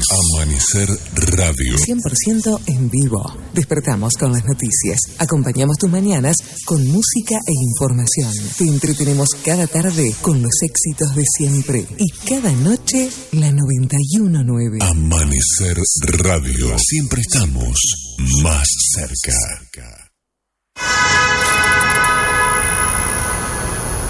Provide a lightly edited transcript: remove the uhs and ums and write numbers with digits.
Amanecer Radio. 100% en vivo. Despertamos con las noticias. Acompañamos tus mañanas con música e información. Te entretenemos cada tarde con los éxitos de siempre. Y cada noche, la 91.9. Amanecer Radio. Siempre estamos más cerca.